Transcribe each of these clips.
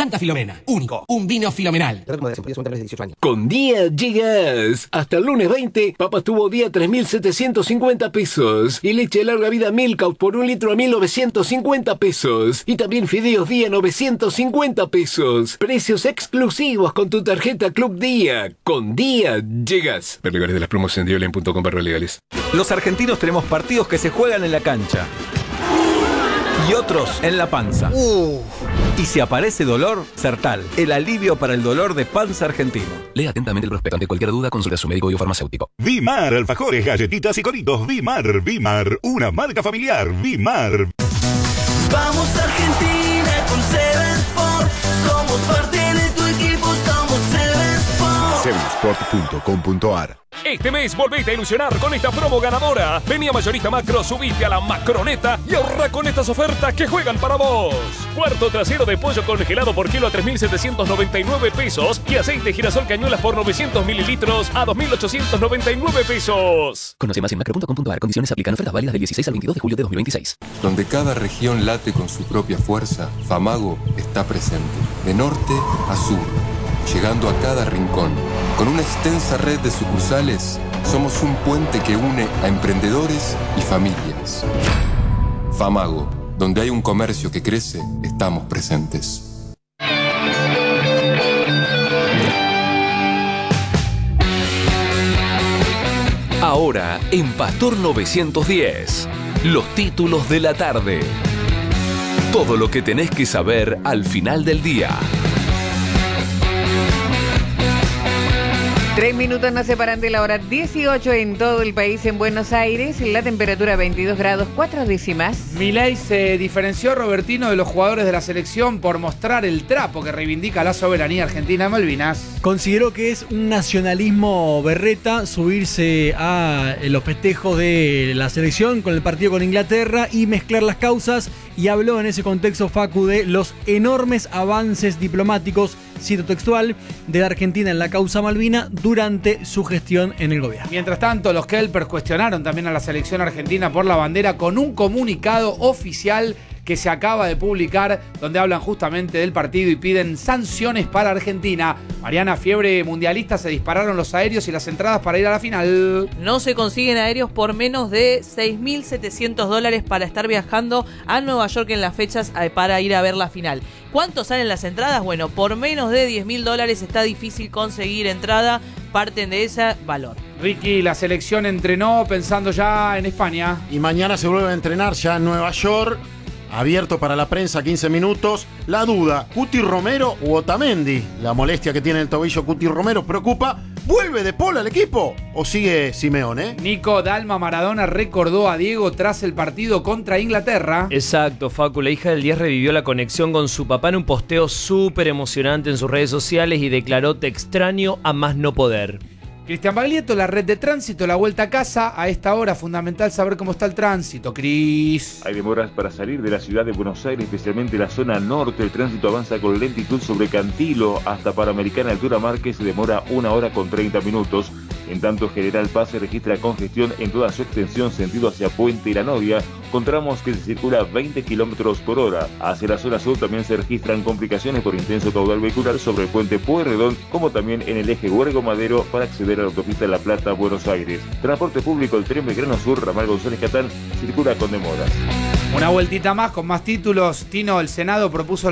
Santa Filomena, único, un vino filomenal. Con Día llegas. Hasta el lunes 20, papas tuvo día 3.750 pesos. Y leche larga vida Milkout por un litro a 1.950 pesos. Y también fideos día 950 pesos. Precios exclusivos con tu tarjeta Club Día. Con Día llegas. Ver lugares de las promos en diolen.com/legales. Los argentinos tenemos partidos que se juegan en la cancha y otros en la panza. Y si aparece dolor, Sertal, el alivio para el dolor de panza argentino. Lea atentamente el prospecto. Ante cualquier duda, consulte a su médico y o farmacéutico. Vimar, alfajores, galletitas y coritos. Vimar, una marca familiar. Vimar. Vamos Argentina con Seven Sport. Somos parte de tu equipo, somos Seven Sport. Sevensport.com.ar. Este mes volvete a ilusionar con esta promo ganadora. Vení a Mayorista Macro, subite a la Macroneta y ahorra con estas ofertas que juegan para vos. Cuarto trasero de pollo congelado por kilo a 3.799 pesos y aceite girasol cañuelas por 900 mililitros a 2.899 pesos. Conoce más en macro.com.ar. Condiciones aplican. Ofertas válidas del 16 al 22 de julio de 2026. Donde cada región late con su propia fuerza, Famago está presente. De norte a sur, llegando a cada rincón. Con una extensa red de sucursales, somos un puente que une a emprendedores y familias. Famago, donde hay un comercio que crece, estamos presentes. Ahora, en Pastor 910, los títulos de la tarde. Todo lo que tenés que saber al final del día. 3 minutos nos separan de la hora 18 en todo el país. En Buenos Aires, la temperatura 22 grados 4 décimas. Milei se diferenció, Robertino, de los jugadores de la selección por mostrar el trapo que reivindica la soberanía argentina de Malvinas. Consideró que es un nacionalismo berreta subirse a los festejos de la selección con el partido con Inglaterra y mezclar las causas, y habló en ese contexto, Facu, de los enormes avances diplomáticos, cito textual, de la Argentina en la causa Malvina durante su gestión en el gobierno. Mientras tanto, los Kelpers cuestionaron también a la selección argentina por la bandera con un comunicado oficial que se acaba de publicar, donde hablan justamente del partido y piden sanciones para Argentina. Mariana, fiebre mundialista, se dispararon los aéreos y las entradas para ir a la final. No se consiguen aéreos por menos de $6.700 para estar viajando a Nueva York en las fechas para ir a ver la final. ¿Cuánto salen las entradas? Bueno, por menos de $10.000 está difícil conseguir entrada. Parten de ese valor. Ricky, la selección entrenó pensando ya en España. Y mañana se vuelve a entrenar ya en Nueva York. Abierto para la prensa, 15 minutos. La duda, Cuti Romero u Otamendi. La molestia que tiene el tobillo Cuti Romero preocupa. ¿Vuelve De Paul al equipo o sigue Simeone? Nico, Dalma Maradona recordó a Diego tras el partido contra Inglaterra. Exacto, Facu. La hija del 10 revivió la conexión con su papá en un posteo súper emocionante en sus redes sociales y declaró: "Te extraño a más no poder". Cristian Baglietto, la red de tránsito, la vuelta a casa. A esta hora, fundamental saber cómo está el tránsito. Cris. Hay demoras para salir de la ciudad de Buenos Aires, especialmente la zona norte. El tránsito avanza con lentitud sobre Cantilo hasta Panamericana Altura Márquez. Se demora 1 hora con 30 minutos. En tanto, General Paz se registra congestión en toda su extensión sentido hacia Puente y La Novia, con tramos que se circula 20 kilómetros por hora. Hacia la zona sur también se registran complicaciones por intenso caudal vehicular sobre el puente Pueyrredón, como también en el eje Huergo Madero para acceder a la autopista La Plata, Buenos Aires. Transporte público, el tren Belgrano Sur, ramal González Catán, circula con demoras. Una vueltita más con más títulos. Tino, el Senado pospuso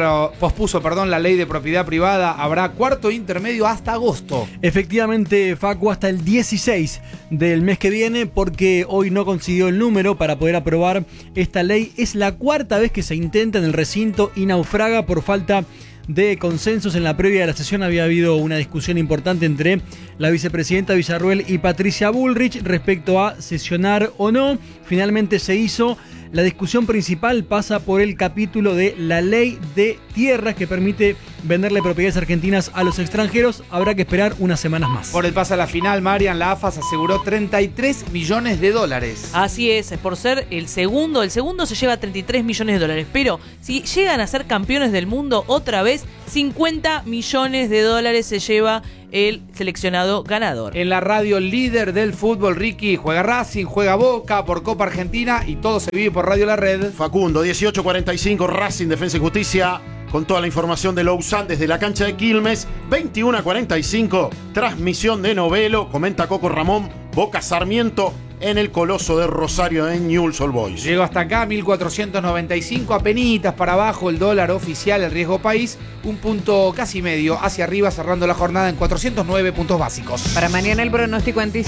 la ley de propiedad privada. Habrá cuarto intermedio hasta agosto. Efectivamente, Facu, hasta el 16 del mes que viene, porque hoy no consiguió el número para poder aprobar esta ley. Es la cuarta vez que se intenta en el recinto y naufraga por falta de consensos. En la previa de la sesión había habido una discusión importante entre la vicepresidenta Villarruel y Patricia Bullrich respecto a sesionar o no. Finalmente se hizo. La discusión principal pasa por el capítulo de la ley de tierras que permite venderle propiedades argentinas a los extranjeros. Habrá que esperar unas semanas más. Por el pase a la final, Marian, la AFA se aseguró $33 millones. Así es, por ser el segundo se lleva $33 millones. Pero si llegan a ser campeones del mundo otra vez, $50 millones se lleva el seleccionado ganador. En la radio líder del fútbol, Ricky, juega Racing, juega Boca por Copa Argentina y todo se vive por Radio La Red. Facundo, 18:45, Racing, Defensa y Justicia. con toda la información de Lausanne desde la cancha de Quilmes, 21:45, transmisión de Novelo, comenta Coco Ramón, Boca Sarmiento en el Coloso de Rosario en Newell's Old Boys. Llego hasta acá, 1495, apenitas para abajo el dólar oficial, el riesgo país, un punto casi medio hacia arriba, cerrando la jornada en 409 puntos básicos. Para mañana el pronóstico anticipa